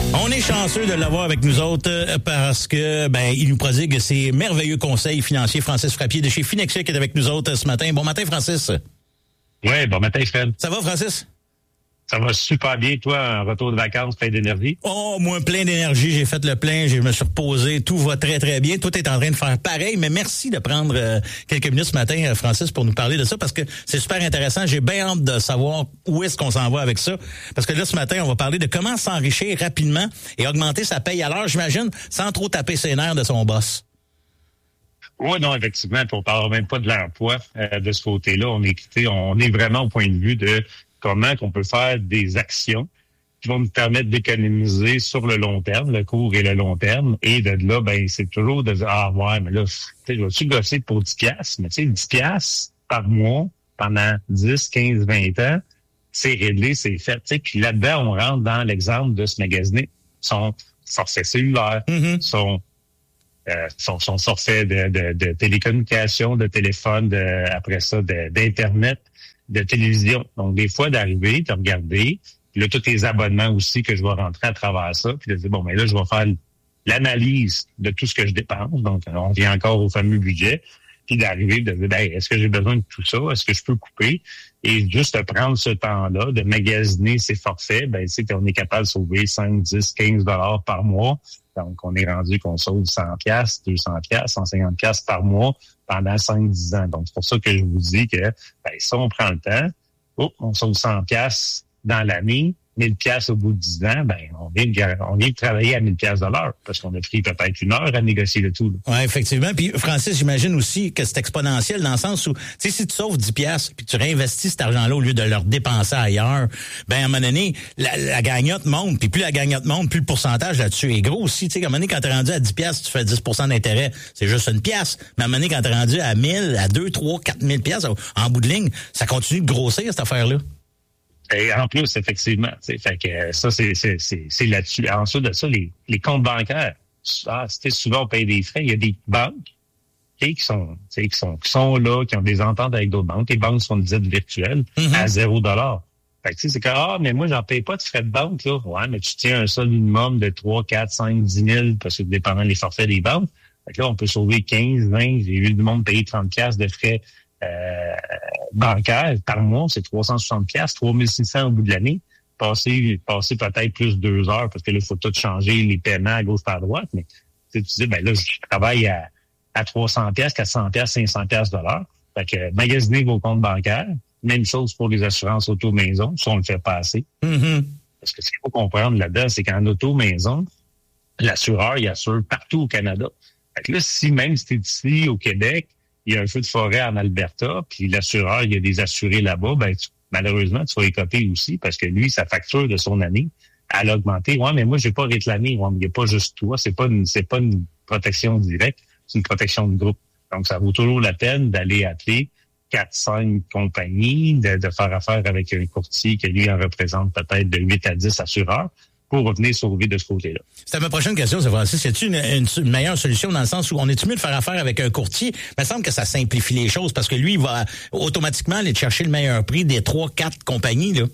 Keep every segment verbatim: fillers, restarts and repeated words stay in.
On est chanceux de l'avoir avec nous autres euh, parce que ben il nous prodigue ses merveilleux conseils financiers. Francis Frappier de chez Finexia qui est avec nous autres ce matin. Bon matin, Francis. Oui, bon matin, Fred. Ça va, Francis? Ça va super bien. Toi, un retour de vacances, plein d'énergie? Oh, moi, plein d'énergie. J'ai fait le plein, je me suis reposé. Tout va très, très bien. Tout est en train de faire pareil. Mais merci de prendre euh, quelques minutes ce matin, Francis, pour nous parler de ça parce que c'est super intéressant. J'ai bien hâte de savoir où est-ce qu'on s'en va avec ça. Parce que là, ce matin, on va parler de comment s'enrichir rapidement et augmenter sa paye à l'heure, j'imagine, sans trop taper ses nerfs de son boss. Oui, non, effectivement, on ne parle même pas de l'emploi euh, de ce côté-là. On est, on est vraiment au point de vue de comment on peut faire des actions qui vont nous permettre d'économiser sur le long terme, le court et le long terme. Et de là, ben c'est toujours de dire, ah ouais, mais là, tu sais, je vais-tu gosser pour dix piastres? Mais tu sais, dix piastres par mois pendant dix, quinze, vingt ans, c'est réglé, c'est fait. Tu sais, puis là-dedans, on rentre dans l'exemple de se magasiner. Son forfait cellulaire, mm-hmm. son, euh, son, son forfait de, de, de télécommunication, de téléphone, de, après ça, de, d'Internet, de télévision. Donc, des fois, d'arriver, de regarder, puis là, tous les abonnements aussi que je vais rentrer à travers ça, puis de dire, bon, mais là, je vais faire l'analyse de tout ce que je dépense. Donc, on vient encore au fameux budget, puis d'arriver, de dire, ben, est-ce que j'ai besoin de tout ça? Est-ce que je peux couper? Et juste de prendre ce temps-là, de magasiner ses forfaits, ben, tu sais, on est capable de sauver cinq, dix, quinze dollars par mois. Donc, on est rendu qu'on sauve cent piastres, deux cents piastres, cent cinquante piastres par mois pendant cinq dix ans. Donc, c'est pour ça que je vous dis que, ben, si on prend le temps, oh, on sauve cent piastres dans l'année, mille piastres au bout de dix ans, ben, on vient de, on vient de travailler à mille piastres de l'heure parce qu'on a pris peut-être une heure à négocier le tout. Oui, effectivement. Puis, Francis, j'imagine aussi que c'est exponentiel dans le sens où, tu sais, si tu sauves dix piastres puis tu réinvestis cet argent-là au lieu de le dépenser ailleurs, ben, à un moment donné, la, la gagnotte monte. Puis plus la gagnotte monte, plus le pourcentage là-dessus est gros aussi. Tu sais, à un moment donné, quand t'es rendu à dix piastres, tu fais dix pour cent d'intérêt. C'est juste une pièce. Mais à un moment donné, quand t'es rendu à mille, à deux, trois, quatre mille piastres, en bout de ligne, ça continue de grossir, cette affaire-là. Et en plus, effectivement, fait que ça, c'est, c'est, c'est, c'est là-dessus. Ensuite de ça, les, les comptes bancaires, ah, souvent on paye des frais. Il y a des banques okay, qui sont, qui sont, qui sont là, qui ont des ententes avec d'autres banques. Les banques sont des aides virtuelles mm-hmm. à zéro dollar. Fait que c'est que ah, mais moi, j'en paye pas de frais de banque, là. Ouais, mais tu tiens un seul minimum de trois, quatre, cinq, dix mille, parce que dépendant des forfaits des banques. Fait que là, on peut sauver quinze, vingt, j'ai vu du monde payer trente piastres de frais Euh, bancaire par mois, c'est trois cent soixante piastres, trois mille six cents au bout de l'année. Passer, passer peut-être plus deux heures parce que là, il faut tout changer les paiements à gauche par droite. Mais tu dis, ben là, je travaille à, à trois cents piastres, quatre cents piastres, cinq cents piastres de l'heure. Fait que magasiner vos comptes bancaires. Même chose pour les assurances auto-maison, si on le fait passer. Mm-hmm. Parce que ce qu'il faut comprendre là-dedans, c'est qu'en auto-maison, l'assureur, il assure partout au Canada. Fait que là, si même si t'es ici au Québec, il y a un feu de forêt en Alberta, puis l'assureur, il y a des assurés là-bas, ben tu, malheureusement, tu vas écoper aussi parce que lui, sa facture de son année, elle a augmenté. Ouais, mais moi, j'ai pas réclamé. Ouais, mais il n'y a pas juste toi. C'est pas une, c'est pas une protection directe, c'est une protection de groupe. Donc, ça vaut toujours la peine d'aller appeler quatre, cinq compagnies, de, de faire affaire avec un courtier qui, lui, en représente peut-être de huit à dix assureurs, pour revenir sauver de ce côté-là. C'était ma prochaine question, c'est Francis. Y a-t-il une, une, une meilleure solution dans le sens où on est-tu mieux de faire affaire avec un courtier? Il me semble que ça simplifie les choses parce que lui, il va automatiquement aller chercher le meilleur prix des trois, quatre compagnies, là.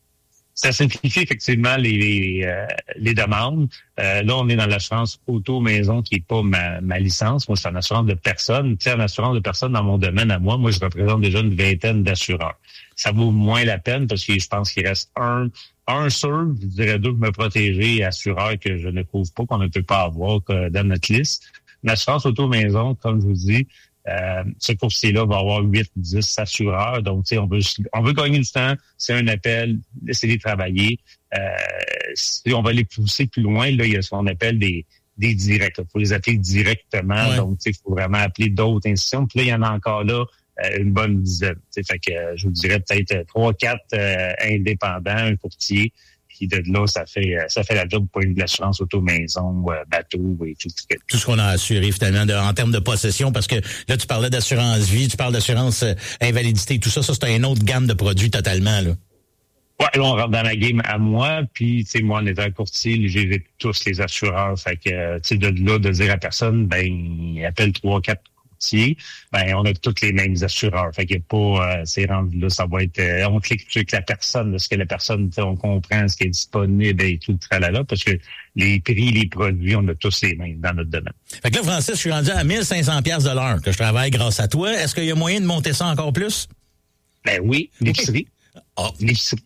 Ça simplifie effectivement les, les, euh, les demandes. Euh, là, on est dans l'assurance auto-maison qui est pas ma, ma licence. Moi, c'est une assurance de personnes. Tu sais, une assurance de personnes dans mon domaine à moi, moi, je représente déjà une vingtaine d'assureurs. Ça vaut moins la peine parce que je pense qu'il reste un Un sûr, je dirais deux, me protéger, assureur que je ne trouve pas, qu'on ne peut pas avoir que dans notre liste. L'assurance auto-maison, comme je vous dis, euh, ce courtier-là va avoir huit, dix assureurs. Donc, tu sais, on veut, on veut gagner du temps. C'est un appel, laissez-les travailler. Euh, si on va les pousser plus loin, là, il y a ce qu'on appelle des, des directs. Il faut les appeler directement. Ouais. Donc, tu sais, il faut vraiment appeler d'autres institutions. Puis là, il y en a encore là, une bonne dizaine. T'sais, fait que euh, je vous dirais peut-être trois, quatre euh, indépendants, un courtier, puis de là, ça fait ça fait la job pour une de l'assurance auto-maison, euh, bateau et tout. Tout ce qu'on a assuré finalement de, en termes de possession, parce que là, tu parlais d'assurance vie, tu parles d'assurance euh, invalidité, tout ça, ça c'est une autre gamme de produits totalement, là. Ouais, là, on rentre dans la game à moi, puis tu sais, moi, en étant un courtier, j'ai tous les assureurs. Fait que, tu sais, de là, de dire à personne, ben, appelle trois, quatre courtier, ben on a tous les mêmes assureurs. Fait qu'il n'y a pas, euh, c'est rendu là, ça va être, euh, on clique sur la personne, là, ce que la personne, on comprend ce qui est disponible et tout le tralala, parce que les prix, les produits, on a tous les mêmes dans notre domaine. Fait que là, Francis, je suis rendu à mille cinq cents piastres de l'heure que je travaille grâce à toi. Est-ce qu'il y a moyen de monter ça encore plus? Ben oui, l'épicerie. Oh. L'épicerie.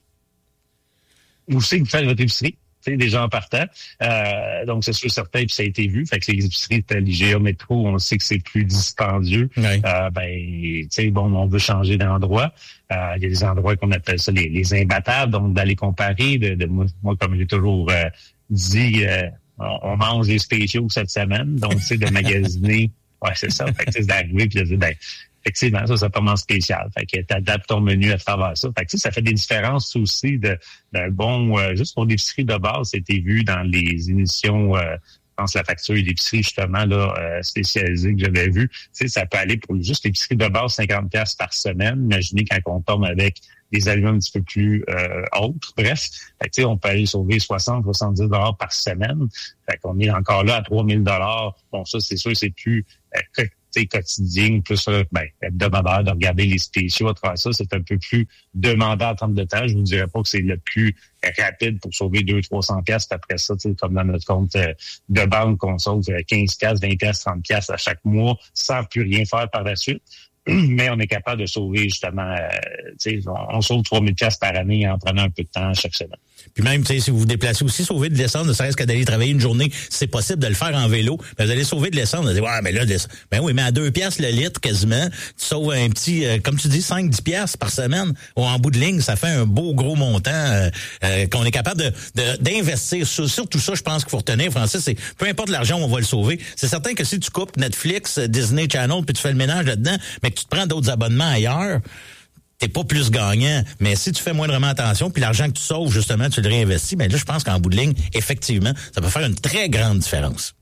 Où c'est que vous faites votre épicerie? Des gens partant. Euh, donc, c'est sûr, certain, puis ça a été vu. Fait que les épiceries, l'I G A Métro, on sait que c'est plus dispendieux. Oui. Euh, ben, tu sais, bon, on veut changer d'endroit. Euh, il y a des endroits qu'on appelle ça les, les imbattables, donc d'aller comparer. De, de moi, moi, comme j'ai toujours euh, dit, euh, on, on mange des spéciaux cette semaine. Donc, tu sais, de magasiner. Ouais, c'est ça. Fait que c'est d'arriver puis de dire, ben, effectivement, ça, c'est vraiment spécial. Fait que t'adaptes ton menu à travers ça. Fait que ça fait des différences aussi de d'un bon, euh, juste pour l'épicerie de base, c'était vu dans les émissions, euh, je pense la facture d'épicerie, justement, là, euh, spécialisée que j'avais vue. Tu sais, ça peut aller pour juste l'épicerie de base, cinquante piastres par semaine. Imaginez quand on tombe avec des aliments un petit peu plus euh, autres. Bref, fait que, tu sais, on peut aller sauver soixante, soixante-dix dollars par semaine. Fait qu'on est encore là à trois mille dollars. Bon, ça, c'est sûr, c'est plus euh, quotidien, plus ben, hebdomadaire, de regarder les spéciaux à travers ça, c'est un peu plus demandant en termes de temps. Je vous dirais pas que c'est le plus rapide pour sauver deux cents trois cents piastres après ça, comme dans notre compte euh, de banque, qu'on sauve quinze piastres, vingt piastres, trente piastres à chaque mois sans plus rien faire par la suite. Mais on est capable de sauver justement, euh, on, on sauve trois mille piastres par année en prenant un peu de temps chaque semaine. Puis même, si vous vous déplacez aussi, sauver de l'essence, ne serait-ce que d'aller travailler une journée, c'est possible de le faire en vélo. Ben, vous allez sauver de l'essence. Vous allez dire, ouais, mais là, ben oui, mais à deux piastres le litre quasiment, tu sauves un petit, euh, comme tu dis, cinq dix piastres par semaine. Ou en bout de ligne, ça fait un beau gros montant euh, euh, qu'on est capable de, de d'investir. Sur, sur tout ça, je pense qu'il faut retenir, Francis, c'est peu importe l'argent, on va le sauver. C'est certain que si tu coupes Netflix, Disney Channel, puis tu fais le ménage là-dedans, mais que tu te prends d'autres abonnements ailleurs, t'es pas plus gagnant. Mais si tu fais moindrement attention, puis l'argent que tu sauves, justement, tu le réinvestis, ben là, je pense qu'en bout de ligne, effectivement, ça peut faire une très grande différence.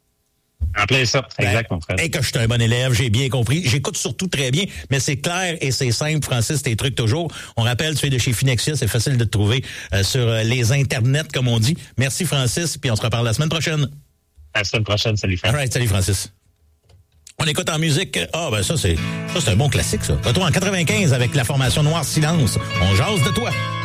En plein ça, exact, mon frère. Et que je suis un bon élève, j'ai bien compris. J'écoute surtout très bien, mais c'est clair et c'est simple, Francis, tes trucs toujours. On rappelle, tu es de chez Finexia, c'est facile de te trouver euh, sur euh, les internets, comme on dit. Merci, Francis, puis on se reparle la semaine prochaine. À la semaine prochaine, salut, Francis. All right, salut, Francis. On écoute en musique. Ah, ben ça, c'est ça c'est un bon classique, ça. Retour en quatre-vingt-quinze avec la formation Noir Silence. On jase de toi.